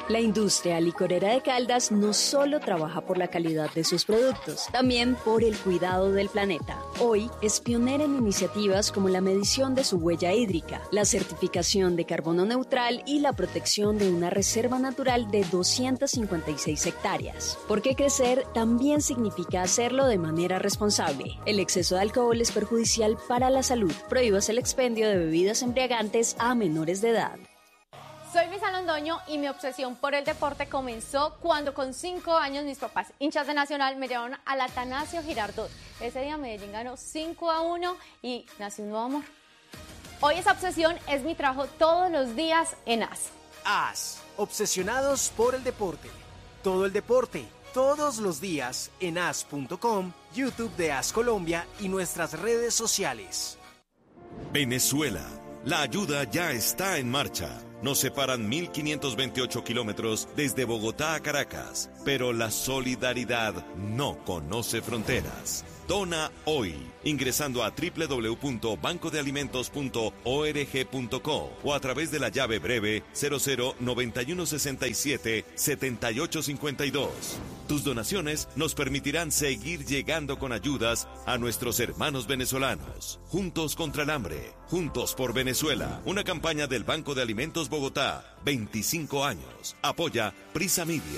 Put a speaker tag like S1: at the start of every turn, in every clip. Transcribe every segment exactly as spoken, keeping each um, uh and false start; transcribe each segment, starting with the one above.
S1: La industria licorera de Caldas no solo trabaja por la calidad de sus productos, también por el cuidado del planeta. Hoy es pionera en iniciativas como la medición de su huella hídrica, la certificación de carbono neutral y la protección de una reserva natural de doscientas cincuenta y seis hectáreas. Porque crecer también significa hacerlo de manera responsable. El exceso de alcohol es perjudicial para la salud. Prohíbas el expendio de bebidas embriagantes a menores de edad.
S2: Soy Misa Londoño y mi obsesión por el deporte comenzó cuando con cinco años mis papás, hinchas de Nacional, me llevaron al Atanasio Girardot. Ese día Medellín ganó cinco a uno y nació un nuevo amor. Hoy esa obsesión es mi trabajo todos los días en A S.
S3: A S, obsesionados por el deporte. Todo el deporte, todos los días en A S punto com, YouTube de A S Colombia y nuestras redes sociales.
S4: Venezuela, la ayuda ya está en marcha. Nos separan mil quinientos veintiocho kilómetros desde Bogotá a Caracas, pero la solidaridad no conoce fronteras. Dona hoy, ingresando a doble u doble u doble u punto banco de alimentos punto org punto co o a través de la llave breve cero cero noventa y uno sesenta y siete setenta y ocho cincuenta y dos. Tus donaciones nos permitirán seguir llegando con ayudas a nuestros hermanos venezolanos. Juntos contra el hambre, juntos por Venezuela. Una campaña del Banco de Alimentos Bogotá, veinticinco años. Apoya Prisa Media.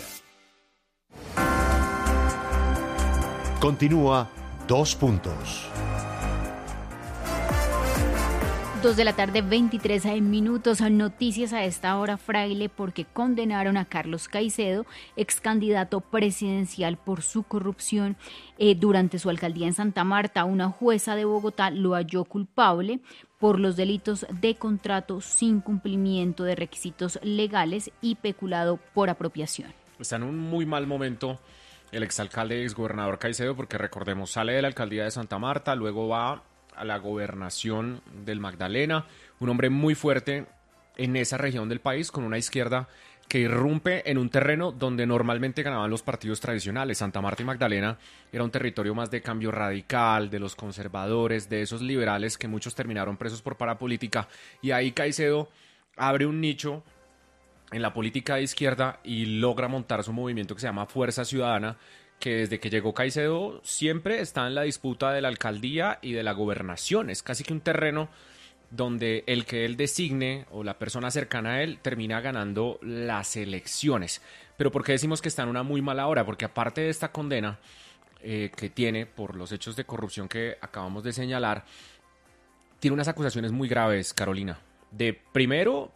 S5: Continúa Dos Puntos.
S6: Dos de la tarde, veintitrés minutos. Noticias a esta hora, Fraile, porque condenaron a Carlos Caicedo, ex candidato presidencial, por su corrupción eh, durante su alcaldía en Santa Marta. Una jueza de Bogotá lo halló culpable por los delitos de contrato sin cumplimiento de requisitos legales y peculado por apropiación.
S7: Está en un muy mal momento el exalcalde y exgobernador Caicedo, porque recordemos, sale de la alcaldía de Santa Marta, luego va a la gobernación del Magdalena, un hombre muy fuerte en esa región del país, con una izquierda que irrumpe en un terreno donde normalmente ganaban los partidos tradicionales. Santa Marta y Magdalena era un territorio más de cambio radical, de los conservadores, de esos liberales que muchos terminaron presos por parapolítica, y ahí Caicedo abre un nicho en la política de izquierda y logra montar su movimiento que se llama Fuerza Ciudadana, que desde que llegó Caicedo siempre está en la disputa de la alcaldía y de la gobernación. Es casi que un terreno donde el que él designe o la persona cercana a él termina ganando las elecciones. Pero ¿por qué decimos que está en una muy mala hora? Porque aparte de esta condena eh, que tiene por los hechos de corrupción que acabamos de señalar, tiene unas acusaciones muy graves, Carolina, de primero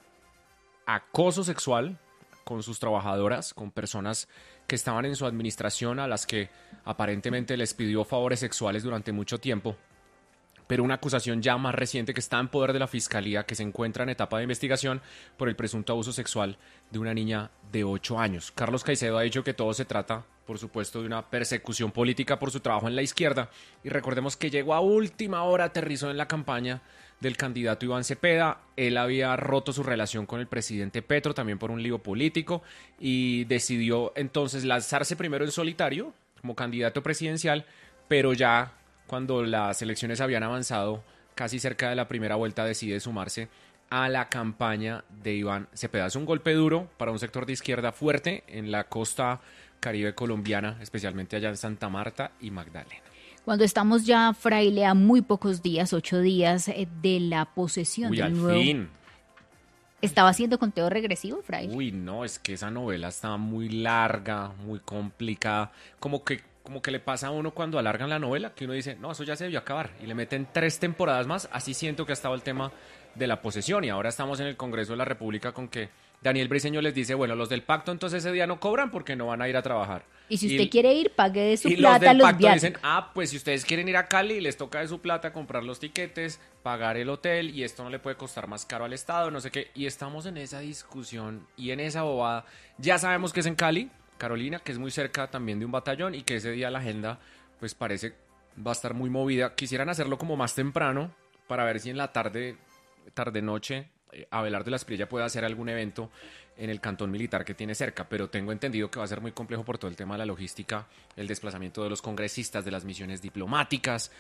S7: acoso sexual con sus trabajadoras, con personas que estaban en su administración a las que aparentemente les pidió favores sexuales durante mucho tiempo, pero una acusación ya más reciente que está en poder de la Fiscalía, que se encuentra en etapa de investigación por el presunto abuso sexual de una niña de ocho años. Carlos Caicedo ha dicho que todo se trata, por supuesto, de una persecución política por su trabajo en la izquierda, y recordemos que llegó a última hora, aterrizó en la campaña del candidato Iván Cepeda. Él había roto su relación con el presidente Petro, también por un lío político, y decidió entonces lanzarse primero en solitario como candidato presidencial, pero ya cuando las elecciones habían avanzado casi cerca de la primera vuelta decide sumarse a la campaña de Iván Cepeda. Es un golpe duro para un sector de izquierda fuerte en la costa caribe colombiana, especialmente allá en Santa Marta y Magdalena.
S6: Cuando estamos ya, Fraile, a muy pocos días, ocho días eh, de la posesión
S7: Uy,
S6: del
S7: al
S6: nuevo...
S7: fin.
S6: ¿Estaba haciendo conteo regresivo, Fraile?
S7: Uy, no, es que esa novela está muy larga, muy complicada. Como que, como que le pasa a uno cuando alargan la novela, que uno dice, no, eso ya se debió acabar. Y le meten tres temporadas más. Así siento que ha estado el tema de la posesión. Y ahora estamos en el Congreso de la República con que Daniel Briceño les dice, bueno, los del pacto entonces ese día no cobran porque no van a ir a trabajar.
S6: Y si usted y, quiere ir, pague de su
S7: y
S6: plata
S7: los del
S6: los
S7: pacto
S6: viajes.
S7: Dicen, ah, pues si ustedes quieren ir a Cali, les toca de su plata comprar los tiquetes, pagar el hotel, y esto no le puede costar más caro al Estado, no sé qué. Y estamos en esa discusión y en esa bobada. Ya sabemos que es en Cali, Carolina, que es muy cerca también de un batallón, y que ese día la agenda pues parece va a estar muy movida. Quisieran hacerlo como más temprano para ver si en la tarde, tarde-noche, eh, Abelardo de la Espriella puede hacer algún evento en el cantón militar que tiene cerca, pero tengo entendido que va a ser muy complejo por todo el tema de la logística, el desplazamiento de los congresistas, de las misiones diplomáticas,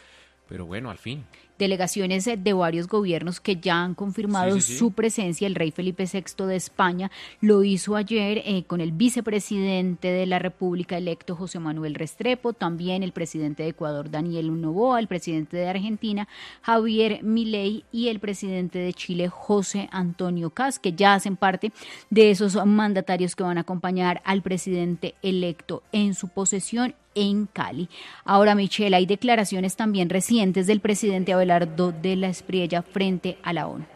S7: pero bueno, al fin.
S6: Delegaciones de varios gobiernos que ya han confirmado
S7: sí, sí, sí.
S6: su presencia. El rey Felipe sexto de España lo hizo ayer eh, con el vicepresidente de la República electo José Manuel Restrepo, también el presidente de Ecuador Daniel Noboa, el presidente de Argentina Javier Milei y el presidente de Chile José Antonio Kast, que ya hacen parte de esos mandatarios que van a acompañar al presidente electo en su posesión en Cali. Ahora, Michelle, hay declaraciones también recientes del presidente Abelardo de la Espriella frente a la ONU.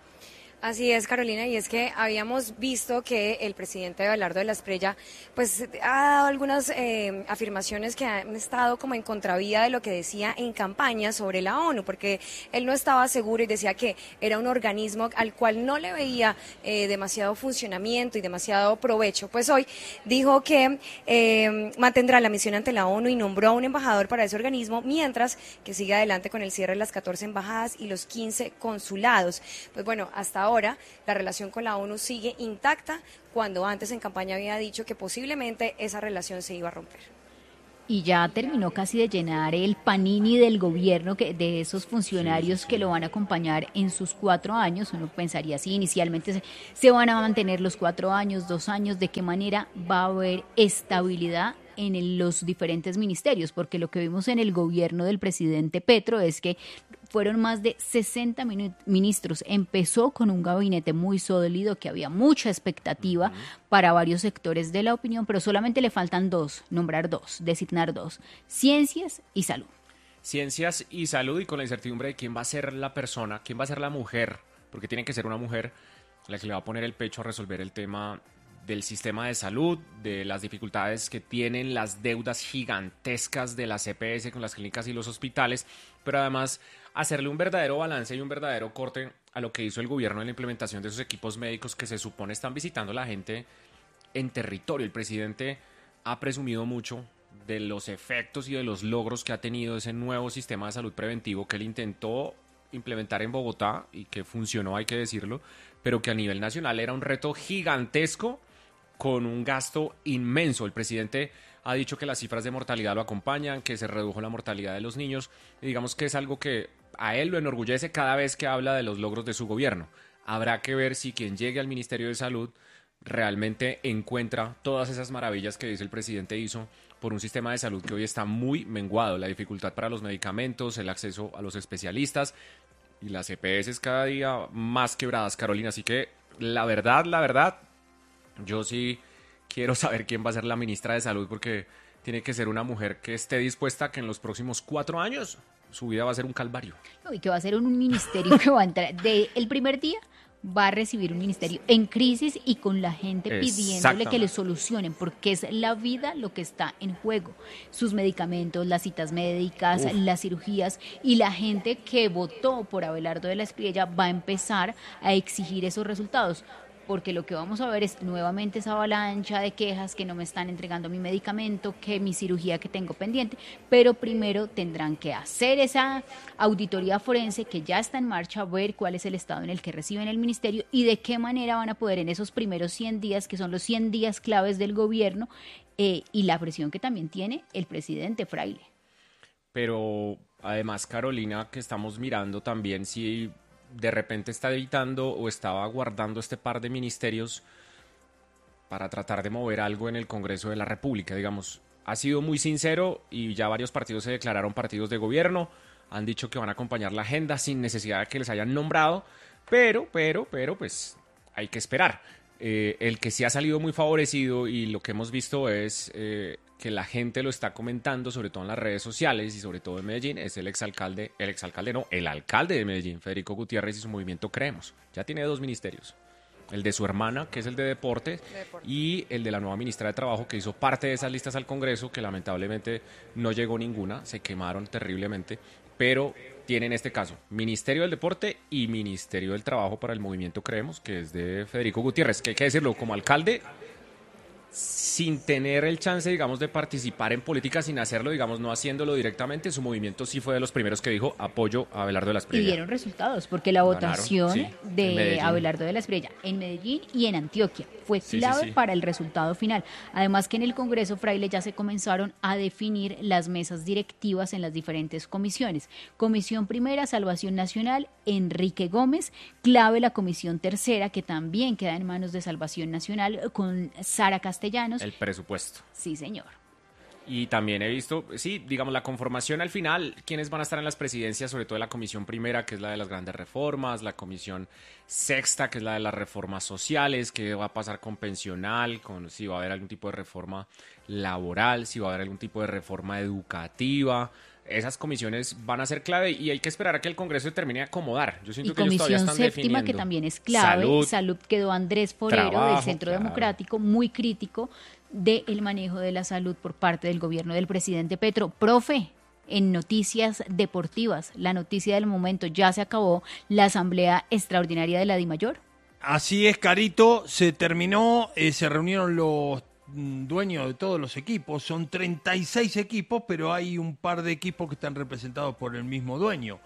S8: Así es, Carolina, y es que habíamos visto que el presidente Abelardo de la Espriella pues ha dado algunas eh, afirmaciones que han estado como en contravía de lo que decía en campaña sobre la ONU, porque él no estaba seguro y decía que era un organismo al cual no le veía eh, demasiado funcionamiento y demasiado provecho. Pues hoy dijo que eh, mantendrá la misión ante la ONU y nombró a un embajador para ese organismo, mientras que sigue adelante con el cierre de las catorce embajadas y los quince consulados. Pues bueno, hasta ahora Ahora, la relación con la ONU sigue intacta, cuando antes en campaña había dicho que posiblemente esa relación se iba a romper.
S6: Y ya terminó casi de llenar el panini del gobierno, que de esos funcionarios sí, sí, sí. que lo van a acompañar en sus cuatro años. Uno pensaría así, inicialmente se, se van a mantener los cuatro años, dos años, ¿de qué manera va a haber estabilidad en los diferentes ministerios? Porque lo que vimos en el gobierno del presidente Petro es que fueron más de sesenta ministros. Empezó con un gabinete muy sólido, que había mucha expectativa uh-huh. para varios sectores de la opinión, pero solamente le faltan dos, nombrar dos, designar dos, ciencias y salud.
S7: Ciencias y salud, y con la incertidumbre de quién va a ser la persona, quién va a ser la mujer, porque tiene que ser una mujer la que le va a poner el pecho a resolver el tema del sistema de salud, de las dificultades que tienen las deudas gigantescas de las E P S con las clínicas y los hospitales, pero además hacerle un verdadero balance y un verdadero corte a lo que hizo el gobierno en la implementación de esos equipos médicos que se supone están visitando a la gente en territorio. El presidente ha presumido mucho de los efectos y de los logros que ha tenido ese nuevo sistema de salud preventivo que él intentó implementar en Bogotá y que funcionó, hay que decirlo, pero que a nivel nacional era un reto gigantesco con un gasto inmenso. El presidente ha dicho que las cifras de mortalidad lo acompañan, que se redujo la mortalidad de los niños, y digamos que es algo que a él lo enorgullece cada vez que habla de los logros de su gobierno. Habrá que ver si quien llegue al Ministerio de Salud realmente encuentra todas esas maravillas que dice el presidente hizo por un sistema de salud que hoy está muy menguado, la dificultad para los medicamentos, el acceso a los especialistas y las E P S cada día más quebradas, Carolina. Así que la verdad, la verdad, yo sí quiero saber quién va a ser la ministra de Salud, porque tiene que ser una mujer que esté dispuesta a que en los próximos cuatro años su vida va a ser un calvario.
S6: No, y que va a ser un ministerio que va a entrar de el primer día. Va a recibir un ministerio en crisis y con la gente pidiéndole que le solucionen, porque es la vida lo que está en juego. Sus medicamentos, las citas médicas, Uf. las cirugías, y la gente que votó por Abelardo de la Espriella va a empezar a exigir esos resultados. Porque lo que vamos a ver es nuevamente esa avalancha de quejas, que no me están entregando mi medicamento, que mi cirugía que tengo pendiente, pero primero tendrán que hacer esa auditoría forense que ya está en marcha, ver cuál es el estado en el que reciben el ministerio y de qué manera van a poder en esos primeros cien días, que son los cien días claves del gobierno, eh, y la presión que también tiene el presidente Fraile.
S7: Pero además, Carolina, que estamos mirando también si de repente está evitando o estaba guardando este par de ministerios para tratar de mover algo en el Congreso de la República. Digamos, ha sido muy sincero y ya varios partidos se declararon partidos de gobierno, han dicho que van a acompañar la agenda sin necesidad de que les hayan nombrado, pero, pero, pero, pues hay que esperar. Eh, el que sí ha salido muy favorecido y lo que hemos visto es eh, que la gente lo está comentando, sobre todo en las redes sociales y sobre todo en Medellín, es el exalcalde, el exalcalde no, el alcalde de Medellín, Federico Gutiérrez, y su movimiento Creemos. Ya tiene dos ministerios, el de su hermana, que es el de Deportes, de Deportes, y el de la nueva ministra de Trabajo, que hizo parte de esas listas al Congreso, que lamentablemente no llegó ninguna, se quemaron terriblemente, pero tiene en este caso Ministerio del Deporte y Ministerio del Trabajo para el movimiento Creemos, que es de Federico Gutiérrez, que hay que decirlo, como alcalde sin tener el chance, digamos, de participar en política, sin hacerlo, digamos, no haciéndolo directamente, su movimiento sí fue de los primeros que dijo apoyo a Abelardo de la Espriella.
S6: Y dieron resultados, porque la
S7: Ganaron,
S6: votación
S7: sí,
S6: de Abelardo de la Espriella en Medellín y en Antioquia fue
S7: Sí,
S6: clave
S7: sí, sí.
S6: para el resultado final. Además que en el Congreso, Fraile, ya se comenzaron a definir las mesas directivas en las diferentes comisiones. Comisión primera, Salvación Nacional, Enrique Gómez, clave la comisión tercera, que también queda en manos de Salvación Nacional, con Sara Castellanos.
S7: El presupuesto.
S6: Sí, señor.
S7: Y también he visto, sí, digamos, la conformación al final, quiénes van a estar en las presidencias, sobre todo la comisión primera, que es la de las grandes reformas, la comisión sexta, que es la de las reformas sociales, qué va a pasar con pensional, con si va a haber algún tipo de reforma laboral, si va a haber algún tipo de reforma educativa. Esas comisiones van a ser clave y hay que esperar a que el Congreso termine de acomodar. Yo siento
S6: Y
S7: que ellos todavía
S6: comisión
S7: están
S6: séptima,
S7: definiendo.
S6: que también es clave.
S7: Salud,
S6: Salud, quedó Andrés Forero
S7: trabajo,
S6: del Centro
S7: claro.
S6: Democrático, muy crítico del manejo de la salud por parte del gobierno del presidente Petro. Profe, en noticias deportivas, la noticia del momento, ya se acabó la asamblea extraordinaria de la DIMAYOR.
S9: Así es, Carito, se terminó, eh, se reunieron los mm, dueños de todos los equipos, son treinta y seis equipos, pero hay un par de equipos que están representados por el mismo dueño.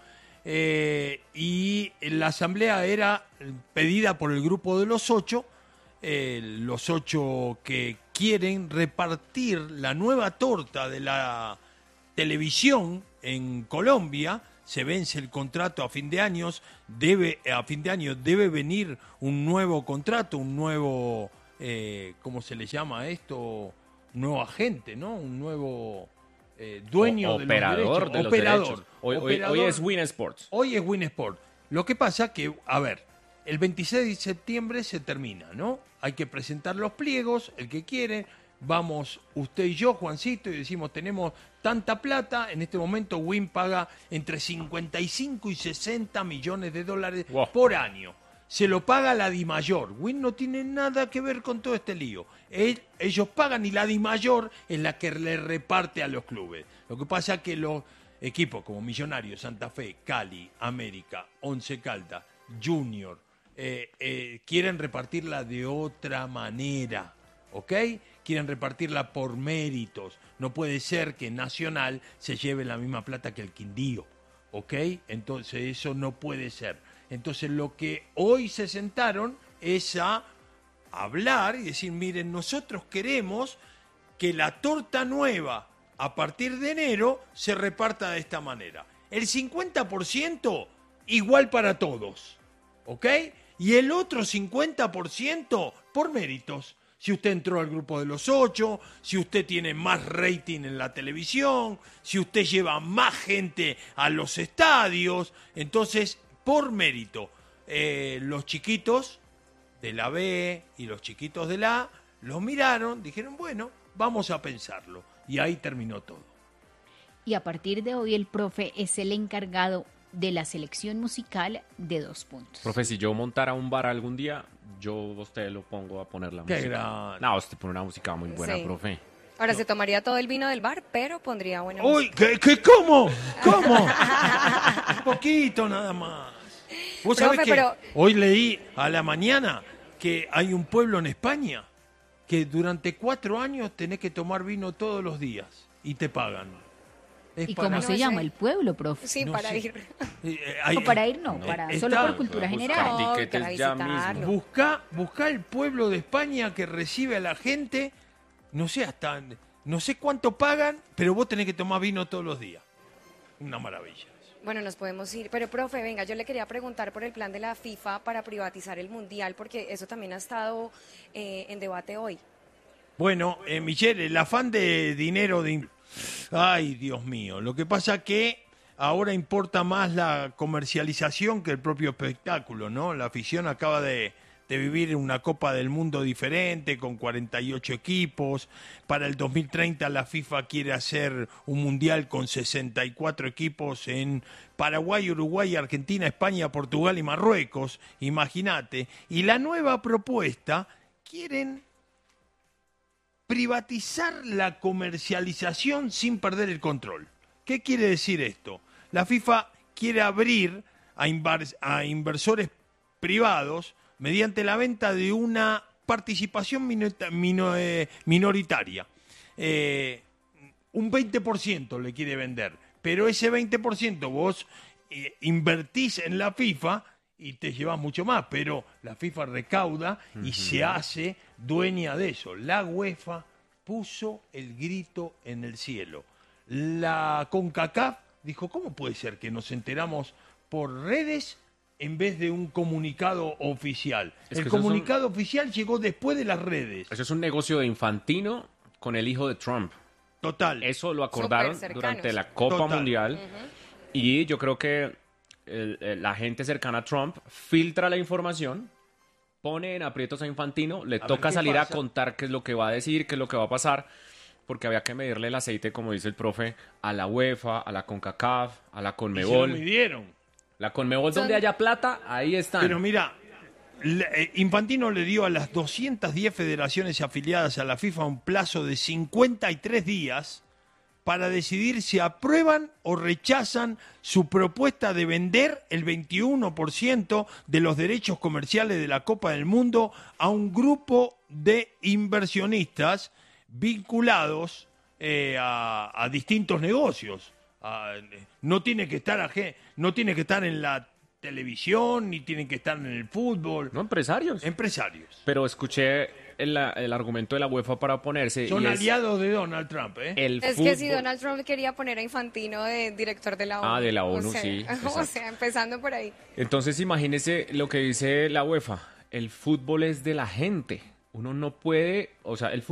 S9: Eh, y la asamblea era pedida por el grupo de los ocho, eh, los ocho que quieren repartir la nueva torta de la televisión en Colombia. Se vence el contrato a fin de años, debe, a fin de año debe venir un nuevo contrato, un nuevo, eh, ¿cómo se le llama esto? Un nuevo agente, ¿no? Un nuevo eh, dueño
S7: O-
S9: de
S7: operador
S9: los derechos.
S7: de los
S9: operador.
S7: derechos. Hoy, hoy-
S9: Operador.
S7: hoy es Win Sports.
S9: Hoy es Win Sport. Lo que pasa que, a ver, el veintiséis de septiembre se termina, ¿no? Hay que presentar los pliegos, el que quiere. Vamos usted y yo, Juancito, y decimos, tenemos tanta plata. En este momento Win paga entre cincuenta y cinco y sesenta millones de dólares
S7: Wow.
S9: por año. Se lo paga la DIMAYOR. Win no tiene nada que ver con todo este lío. Él- ellos pagan y la DIMAYOR es la que le reparte a los clubes. Lo que pasa es que los equipos como Millonarios, Santa Fe, Cali, América, Once Caldas, Junior, eh, eh, quieren repartirla de otra manera, ¿ok? Quieren repartirla por méritos. No puede ser que Nacional se lleve la misma plata que el Quindío, ¿ok? Entonces eso no puede ser. Entonces lo que hoy se sentaron es a hablar y decir, miren, nosotros queremos que la torta nueva a partir de enero se reparta de esta manera. El cincuenta por ciento igual para todos, ¿ok? Y el otro cincuenta por ciento por méritos. Si usted entró al grupo de los ocho, si usted tiene más rating en la televisión, si usted lleva más gente a los estadios, entonces por mérito. Eh, los chiquitos de la B y los chiquitos de la A los miraron, dijeron, bueno, vamos a pensarlo. Y ahí terminó todo.
S6: Y a partir de hoy el profe es el encargado de la selección musical de Dos Puntos.
S7: Profe, si yo montara un bar algún día, yo a usted lo pongo a poner la
S9: Qué
S7: música.
S9: grande.
S7: No, usted pone una música muy buena,
S8: Sí.
S7: profe.
S8: Ahora se tomaría todo el vino del bar, pero pondría buena
S9: Uy, ¿qué, qué, cómo? ¿Cómo? Un poquito nada más. ¿Vos
S8: Profe,
S9: sabés que
S8: pero-
S9: hoy leí a la mañana que hay un pueblo en España que durante cuatro años tenés que tomar vino todos los días y te pagan. Es
S6: ¿Y
S9: para-
S6: cómo
S8: No
S6: se
S8: sé.
S6: llama el pueblo, profe?
S8: Sí,
S9: No
S8: para
S9: sé.
S8: ir.
S9: Eh, eh, hay-
S6: No, para ir no,
S9: eh,
S6: para,
S9: está-
S6: solo por cultura
S7: buscar
S6: general.
S8: No,
S7: tiquetes
S8: para
S7: ya
S8: visitarlo.
S7: mismo.
S9: Busca, busca el pueblo de España que recibe a la gente, no sé hasta, no sé cuánto pagan, pero vos tenés que tomar vino todos los días. Una maravilla.
S8: Bueno, nos podemos ir. Pero, profe, venga, yo le quería preguntar por el plan de la FIFA para privatizar el Mundial, porque eso también ha estado eh, en debate hoy.
S9: Bueno, eh, Michelle, el afán de dinero de... in- Ay, Dios mío. Lo que pasa que ahora importa más la comercialización que el propio espectáculo, ¿no? La afición acaba de, de vivir una Copa del Mundo diferente, con cuarenta y ocho equipos. Para el dos mil treinta la FIFA quiere hacer un mundial con sesenta y cuatro equipos en Paraguay, Uruguay, Argentina, España, Portugal y Marruecos. Imagínate. Y la nueva propuesta, quieren privatizar la comercialización sin perder el control. ¿Qué quiere decir esto? La FIFA quiere abrir a, invar- a inversores privados mediante la venta de una participación minota- mino- eh, minoritaria. Eh, un veinte por ciento le quiere vender, pero ese veinte por ciento vos eh, invertís en la FIFA y te llevas mucho más, pero la FIFA recauda y uh-huh. se hace dueña de eso. La UEFA puso el grito en el cielo. La CONCACAF dijo, ¿cómo puede ser que nos enteramos por redes en vez de un comunicado oficial?
S7: Es
S9: el
S7: que
S9: comunicado
S7: un...
S9: oficial llegó después de las redes.
S7: Eso es un negocio de Infantino con el hijo de Trump.
S9: Total.
S7: Eso lo acordaron durante la Copa
S9: Total.
S7: Mundial.
S2: Ujú.
S7: Y yo creo que el, el, la gente cercana a Trump filtra la información, pone en aprietos a Infantino, le
S9: A
S7: toca
S9: ver qué
S7: salir
S9: pasa.
S7: a contar qué es lo que va a decir, qué es lo que va a pasar, porque había que medirle el aceite, como dice el profe, a la UEFA, a la CONCACAF, a la
S9: Y se lo
S7: CONMEBOL.
S9: midieron.
S7: La CONMEBOL,
S2: Son-
S7: donde haya plata, ahí están.
S9: Pero mira, le- eh, Infantino le dio a las doscientas diez federaciones afiliadas a la FIFA un plazo de cincuenta y tres días para decidir si aprueban o rechazan su propuesta de vender el veintiuno por ciento de los derechos comerciales de la Copa del Mundo a un grupo de inversionistas vinculados eh, a, a distintos negocios. Ah, no tiene que estar aje- no tiene que estar en la televisión ni tienen que estar en el fútbol.
S7: No, empresarios.
S9: Empresarios.
S7: Pero escuché el, el argumento de la UEFA para oponerse.
S9: Son
S7: y es
S9: aliados de Donald Trump, ¿eh?
S7: el
S8: Es
S7: fútbol.
S8: que si Donald Trump quería poner a Infantino de director de la ONU.
S7: Ah, de la ONU,
S8: o sea,
S7: sí,
S8: O
S7: exacto.
S8: sea, empezando por ahí.
S7: Entonces imagínese lo que dice la UEFA. El fútbol es de la gente. Uno no puede, o sea, el fútbol